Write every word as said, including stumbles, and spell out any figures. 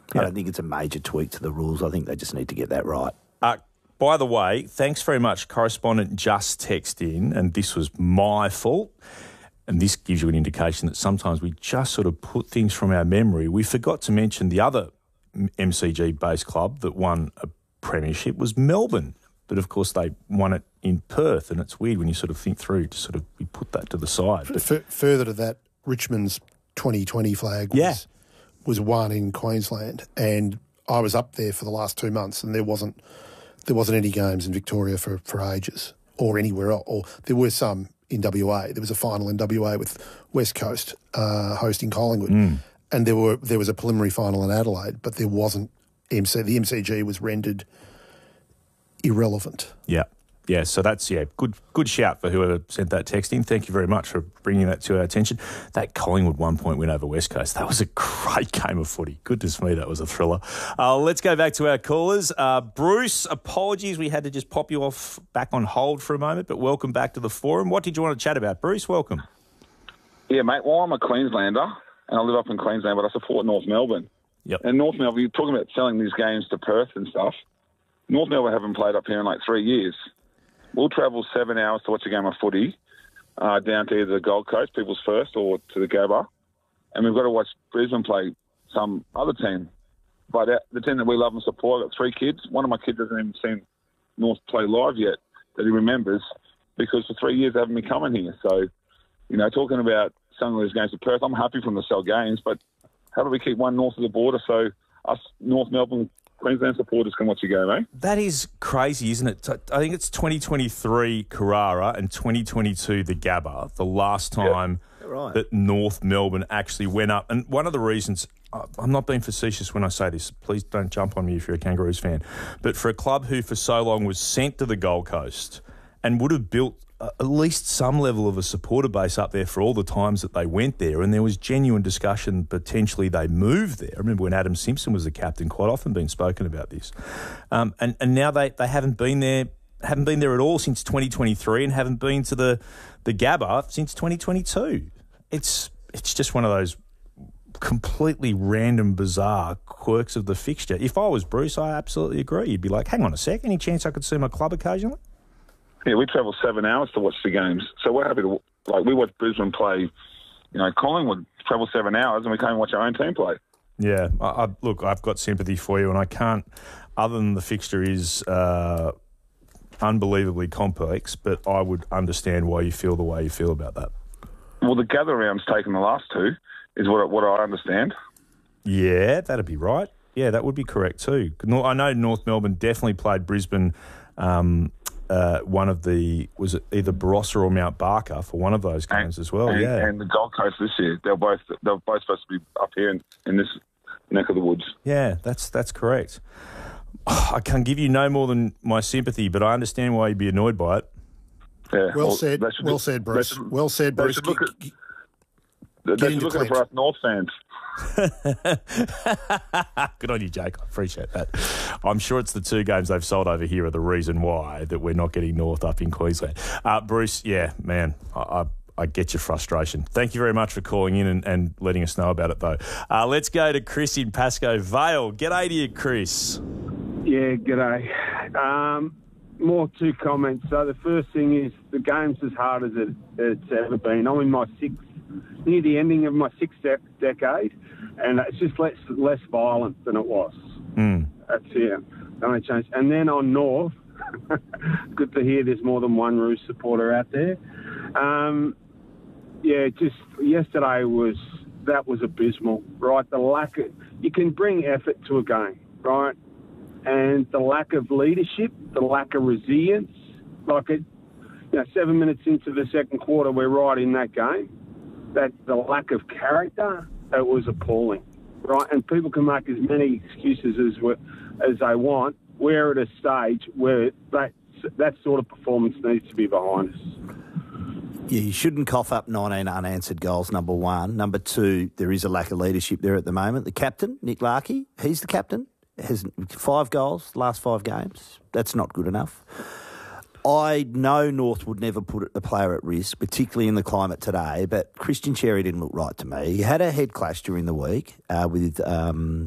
I don't think it's a major tweak to the rules. I think they just need to get that right. Uh, by the way, thanks very much. Correspondent just texted in, and this was my fault. And this gives you an indication that sometimes we just sort of put things from our memory. We forgot to mention the other M C G-based club that won a premiership was Melbourne. But, of course, they won it in Perth, and it's weird when you sort of think through to sort of we put that to the side. But F- further to that, Richmond's twenty twenty flag was, Yeah. was won in Queensland, and I was up there for the last two months, and there wasn't there wasn't any games in Victoria for, for ages or anywhere else. Or there were some in W A. There was a final in W A with West Coast uh, hosting Collingwood, mm. and there were there was a preliminary final in Adelaide, but there wasn't M C. The M C G was rendered irrelevant. Yeah. Yeah, so that's, yeah, good good shout for whoever sent that text in. Thank you very much for bringing that to our attention. That Collingwood one-point win over West Coast, that was a great game of footy. Goodness me, that was a thriller. Uh, let's go back to our callers. Uh, Bruce, apologies, we had to just pop you off back on hold for a moment, but welcome back to the forum. What did you want to chat about? Bruce, welcome. Yeah, mate, well, I'm a Queenslander, and I live up in Queensland, but I support North Melbourne. Yep. And North Melbourne, you're talking about selling these games to Perth and stuff. North Melbourne haven't played up here in like three years. We'll travel seven hours to watch a game of footy uh, down to either the Gold Coast, People's First, or to the Gabba. And we've got to watch Brisbane play some other team. But uh, the team that we love and support, I've got three kids. One of my kids hasn't even seen North play live yet that he remembers because for three years they haven't been coming here. So, you know, talking about some of these games to Perth, I'm happy from the sell games, but how do we keep one north of the border so us North Melbourne Queensland supporters can watch you go, mate? That is crazy, isn't it? I think it's twenty twenty-three Carrara and twenty twenty-two the Gabba, the last time yeah, right. that North Melbourne actually went up. And one of the reasons, I'm not being facetious when I say this, please don't jump on me if you're a Kangaroos fan, but for a club who for so long was sent to the Gold Coast and would have built at least some level of a supporter base up there for all the times that they went there, and there was genuine discussion potentially they moved there. I remember when Adam Simpson was the captain, quite often been spoken about this. Um, and, and now they, they haven't been there haven't been there at all since twenty twenty-three and haven't been to the, the Gabba since twenty twenty-two. It's it's just one of those completely random, bizarre quirks of the fixture. If I was Bruce, I absolutely agree. You'd be like, hang on a sec, any chance I could see my club occasionally? Yeah, we travel seven hours to watch the games. So we're happy to, like, we watch Brisbane play, you know, Collingwood travel seven hours and we can't watch our own team play. Yeah, I, I, look, I've got sympathy for you and I can't, other than the fixture is uh, unbelievably complex, but I would understand why you feel the way you feel about that. Well, the gather round's taken the last two, is what what I understand. Yeah, that'd be right. Yeah, that would be correct too. I know North Melbourne definitely played Brisbane. Um, uh, one of the was it either Barossa or Mount Barker for one of those games and, as well. And, yeah, and the Gold Coast this year, they're both they're both supposed to be up here in, in this neck of the woods. Yeah, that's that's correct. I can give you no more than my sympathy, but I understand why you'd be annoyed by it. Yeah, well, well said, should, well said, Bruce. Should, well said, Bruce. They should look at, get, they should look at it for us North fans. Good on you, Jake. I appreciate that. I'm sure it's the two games they've sold over here are the reason why that we're not getting North up in Queensland. Uh, Bruce, yeah, man, I, I, I get your frustration. Thank you very much for calling in and, and letting us know about it, though. Uh, let's go to Chris in Pascoe Vale. G'day to you, Chris. Yeah, g'day. Um, more two comments. So the first thing is the game's as hard as it, it's ever been. I'm in my sixth, near the ending of my sixth de- decade, and it's just less less violent than it was. Mm. That's yeah, the only change. And then on North, good to hear there's more than one Roos supporter out there. Um, yeah, just yesterday was that was abysmal, right? The lack of you can bring effort to a game, right? And the lack of leadership, the lack of resilience, like it, you know, seven minutes into the second quarter, we're right in that game. That the lack of character, it was appalling, right? And people can make as many excuses as as they want. We're at a stage where that that sort of performance needs to be behind us. Yeah, you shouldn't cough up nineteen unanswered goals, number one. Number two, there is a lack of leadership there at the moment. The captain, Nick Larkey, he's the captain. Has five goals, last five games. That's not good enough. I know North would never put a player at risk, particularly in the climate today, but Christian Cherry didn't look right to me. He had a head clash during the week uh, with um,